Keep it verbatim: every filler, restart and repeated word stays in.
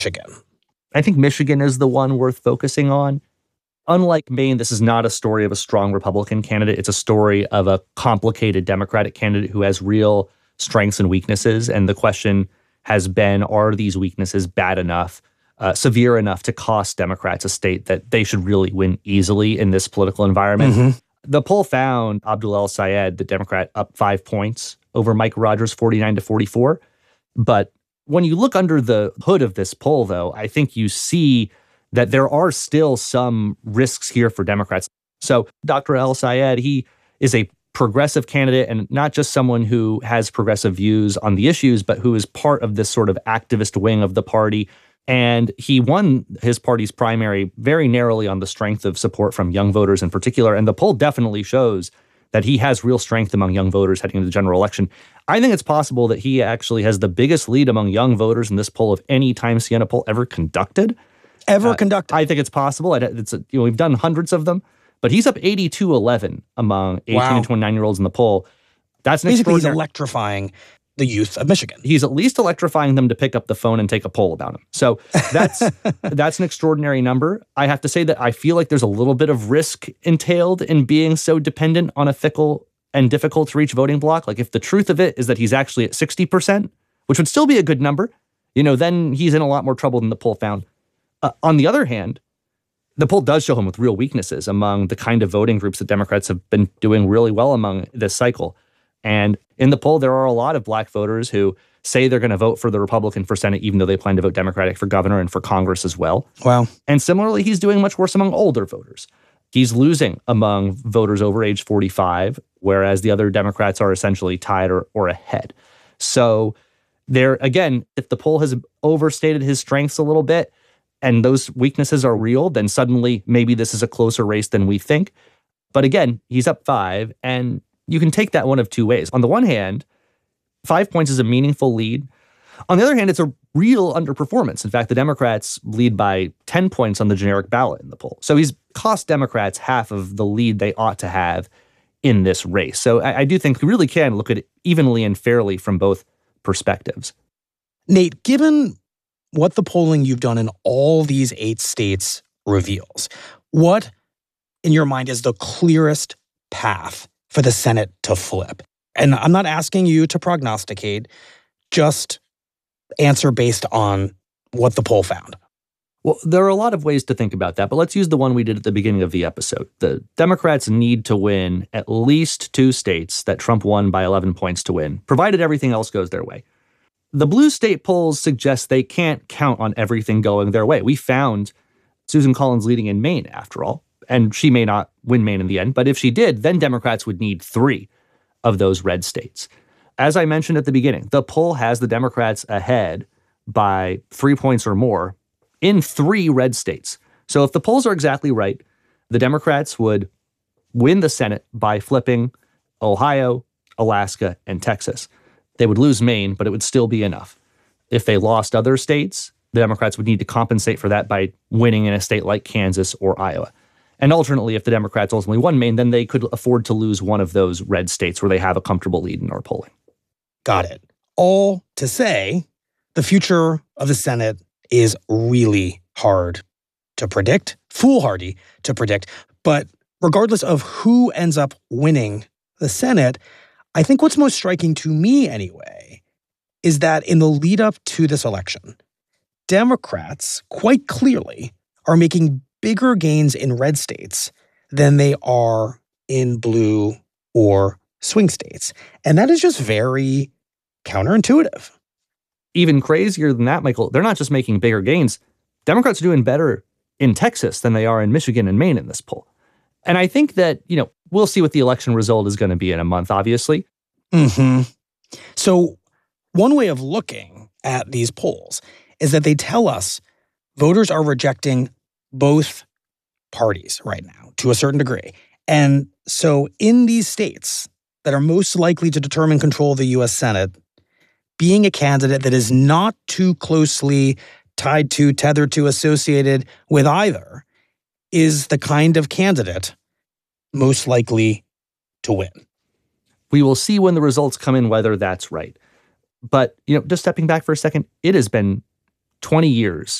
Michigan. I think Michigan is the one worth focusing on. Unlike Maine, this is not a story of a strong Republican candidate. It's a story of a complicated Democratic candidate who has real strengths and weaknesses. And the question has been, are these weaknesses bad enough, uh, severe enough to cost Democrats a state that they should really win easily in this political environment? Mm-hmm. The poll found Abdul El-Sayed, the Democrat, up five points over Mike Rogers, forty-nine to forty-four. But when you look under the hood of this poll, though, I think you see that there are still some risks here for Democrats. So Doctor El-Sayed, he is a progressive candidate and not just someone who has progressive views on the issues, but who is part of this sort of activist wing of the party. And he won his party's primary very narrowly on the strength of support from young voters in particular. And the poll definitely shows that he has real strength among young voters heading into the general election. I think it's possible that he actually has the biggest lead among young voters in this poll of any Time Siena poll ever conducted. Ever uh, conducted? I think it's possible. It's a, you know, we've done hundreds of them, but he's up eighty-two eleven among eighteen wow. and twenty-nine-year-olds in the poll. That's an Basically, he's electrifying the youth of Michigan. He's at least electrifying them to pick up the phone and take a poll about him. So that's that's an extraordinary number. I have to say that I feel like there's a little bit of risk entailed in being so dependent on a fickle and difficult to reach voting bloc. Like if the truth of it is that he's actually at sixty percent, which would still be a good number, you know, then he's in a lot more trouble than the poll found. Uh, on the other hand, the poll does show him with real weaknesses among the kind of voting groups that Democrats have been doing really well among this cycle. And in the poll, there are a lot of black voters who say they're going to vote for the Republican for Senate, even though they plan to vote Democratic for governor and for Congress as well. Wow. And similarly, he's doing much worse among older voters. He's losing among voters over age forty-five, whereas the other Democrats are essentially tied or, or ahead. So there, again, if the poll has overstated his strengths a little bit, and those weaknesses are real, then suddenly maybe this is a closer race than we think. But again, he's up five, and you can take that one of two ways. On the one hand, five points is a meaningful lead. On the other hand, it's a real underperformance. In fact, the Democrats lead by ten points on the generic ballot in the poll. So he's cost Democrats half of the lead they ought to have in this race. So I, I do think we really can look at it evenly and fairly from both perspectives. Nate, given what the polling you've done in all these eight states reveals, what, in your mind, is the clearest path for the Senate to flip? And I'm not asking you to prognosticate, just answer based on what the poll found. Well, there are a lot of ways to think about that, but let's use the one we did at the beginning of the episode. The Democrats need to win at least two states that Trump won by eleven points to win, provided everything else goes their way. The blue state polls suggest they can't count on everything going their way. We found Susan Collins leading in Maine, after all, and she may not win Maine in the end, but if she did, then Democrats would need three of those red states. As I mentioned at the beginning, the poll has the Democrats ahead by three points or more in three red states. So if the polls are exactly right, the Democrats would win the Senate by flipping Ohio, Alaska, and Texas. They would lose Maine, but it would still be enough. If they lost other states, the Democrats would need to compensate for that by winning in a state like Kansas or Iowa. And alternately, if the Democrats ultimately won Maine, then they could afford to lose one of those red states where they have a comfortable lead in our polling. Got it. All to say, the future of the Senate is really hard to predict, foolhardy to predict. But regardless of who ends up winning the Senate, I think what's most striking to me anyway is that in the lead up to this election, Democrats quite clearly are making bigger gains in red states than they are in blue or swing states. And that is just very counterintuitive. Even crazier than that, Michael, they're not just making bigger gains. Democrats are doing better in Texas than they are in Michigan and Maine in this poll. And I think that, you know, we'll see what the election result is going to be in a month, obviously. Mm-hmm. So one way of looking at these polls is that they tell us voters are rejecting both parties right now to a certain degree. And so in these states that are most likely to determine control of the U S Senate, being a candidate that is not too closely tied to, tethered to, associated with either is the kind of candidate most likely to win. We will see when the results come in whether that's right. But, you know, just stepping back for a second, it has been twenty years